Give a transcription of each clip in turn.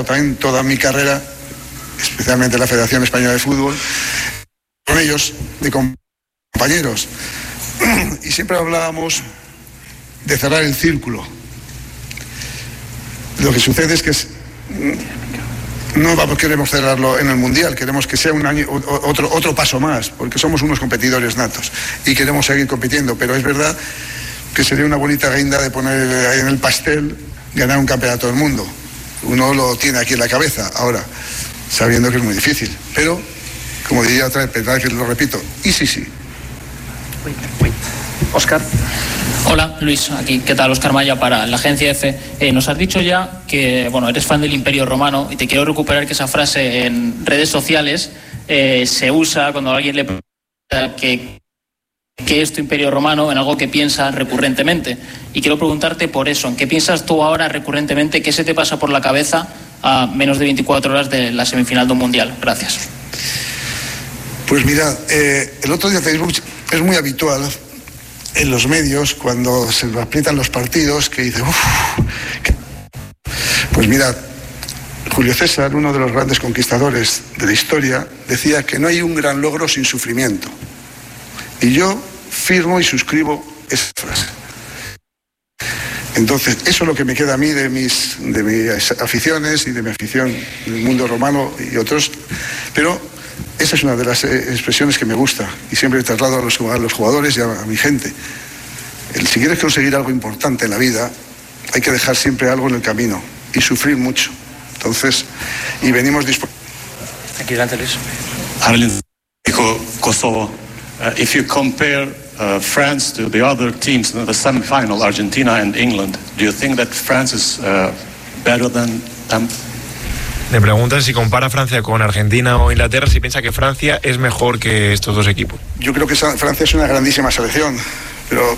pasado también toda mi carrera, especialmente en la Federación Española de Fútbol, con ellos, de compañeros, y siempre hablábamos de cerrar el círculo. Lo que sucede es que no queremos cerrarlo en el Mundial, queremos que sea un año, otro paso más, porque somos unos competidores natos y queremos seguir compitiendo, pero es verdad que sería una bonita guinda de poner ahí en el pastel ganar un campeonato del mundo. Uno lo tiene aquí en la cabeza ahora, sabiendo que es muy difícil, pero como diría otra vez, pensad que lo repito, y sí. Óscar. Hola, Luis, aquí. ¿Qué tal? Óscar Maya para la agencia EFE. Nos has dicho ya que, eres fan del Imperio Romano y te quiero recuperar que esa frase en redes sociales se usa cuando alguien le pregunta qué es tu Imperio Romano, en algo que piensa recurrentemente. Y quiero preguntarte por eso, ¿en qué piensas tú ahora recurrentemente? ¿Qué se te pasa por la cabeza a menos de 24 horas de la semifinal de un Mundial? Gracias. Pues mirad, el otro día Facebook es muy habitual en los medios, cuando se aprietan los partidos, que dice, pues mirad, Julio César, uno de los grandes conquistadores de la historia, decía que no hay un gran logro sin sufrimiento. Y yo firmo y suscribo esa frase. Entonces, eso es lo que me queda a mí de mis aficiones y de mi afición del mundo romano y otros, pero esa es una de las expresiones que me gusta y siempre traslado a los jugadores y a mi gente. Si quieres conseguir algo importante en la vida, hay que dejar siempre algo en el camino y sufrir mucho. Entonces, y venimos dispuestos. Aquí delante, Luis. Arlen, Kosovo. If you compare France to the other teams in the semi-final, Argentina and England, do you think that France is better than them? Le preguntan si compara Francia con Argentina o Inglaterra, si piensa que Francia es mejor que estos dos equipos. Yo creo que Francia es una grandísima selección, pero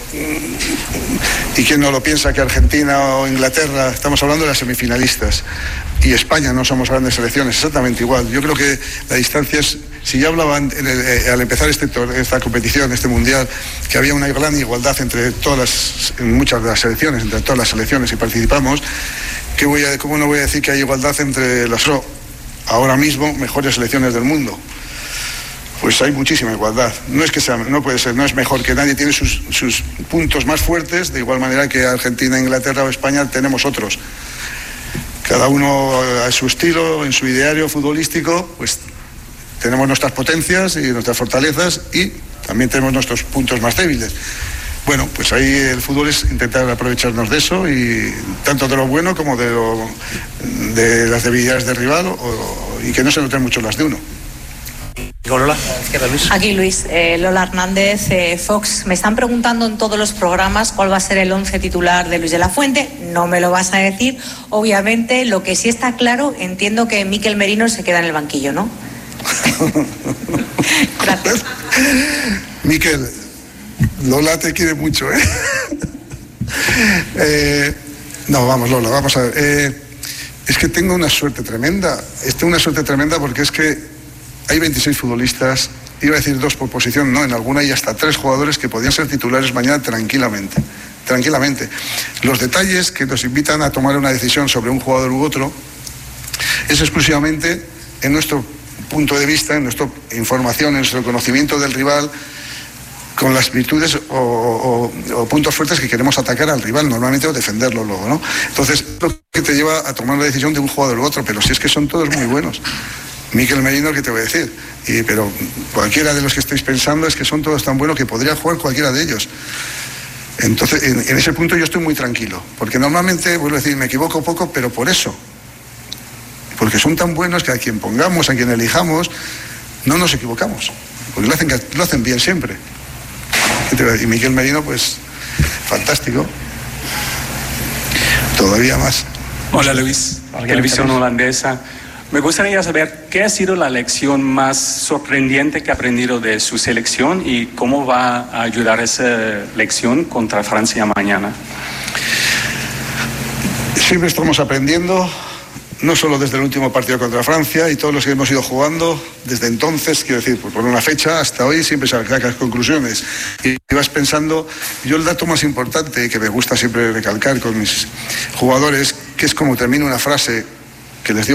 ¿y quién no lo piensa que Argentina o Inglaterra? Estamos hablando de las semifinalistas, y España no somos grandes selecciones, exactamente igual. Yo creo que la distancia es, si ya hablaban al empezar esta competición, este Mundial, que había una gran igualdad entre en muchas de las selecciones, entre todas las selecciones y participamos, ¿cómo no voy a decir que hay igualdad entre las ahora mismo mejores selecciones del mundo? Pues hay muchísima igualdad. No es que sea, no puede ser, no es mejor que nadie, tiene sus puntos más fuertes, de igual manera que Argentina, Inglaterra o España tenemos otros. Cada uno a su estilo, en su ideario futbolístico, pues tenemos nuestras potencias y nuestras fortalezas y también tenemos nuestros puntos más débiles. Bueno, pues ahí el fútbol es intentar aprovecharnos de eso, y tanto de lo bueno como de las debilidades del rival, y que no se noten mucho las de uno. Lola, izquierda, Luis. Aquí Luis, Lola Hernández, Fox. Me están preguntando en todos los programas cuál va a ser el 11 titular de Luis de la Fuente. No me lo vas a decir, obviamente. Lo que sí está claro, entiendo que Mikel Merino se queda en el banquillo, ¿no? Gracias. Mikel, Lola te quiere mucho, no, vamos, Lola, vamos a ver. Es que tengo una suerte tremenda. Porque es que hay 26 futbolistas, iba a decir 2 por posición, no, en alguna hay hasta 3 jugadores que podían ser titulares mañana tranquilamente. Los detalles que nos invitan a tomar una decisión sobre un jugador u otro es exclusivamente en nuestro punto de vista, en nuestra información, en nuestro conocimiento del rival, con las virtudes o puntos fuertes que queremos atacar al rival normalmente, o defenderlo luego, ¿no? Entonces, lo que te lleva a tomar la decisión de un jugador u otro, pero si es que son todos muy buenos. Mikel Merino, ¿qué te voy a decir? Pero cualquiera de los que estáis pensando es que son todos tan buenos que podría jugar cualquiera de ellos. Entonces, en ese punto yo estoy muy tranquilo, porque normalmente, vuelvo a decir, me equivoco poco, pero por eso. Porque son tan buenos que a quien pongamos, a quien elijamos, no nos equivocamos, porque lo hacen bien siempre. Y Mikel Merino, pues, fantástico. Todavía más. Hola Luis, televisión holandesa. Me gustaría saber qué ha sido la lección más sorprendente que ha aprendido de su selección y cómo va a ayudar esa lección contra Francia mañana. Siempre estamos aprendiendo, no solo desde el último partido contra Francia y todos los que hemos ido jugando desde entonces, quiero decir, por una fecha hasta hoy siempre se sacas conclusiones y vas pensando. Yo el dato más importante que me gusta siempre recalcar con mis jugadores, que es como termino una frase que les digo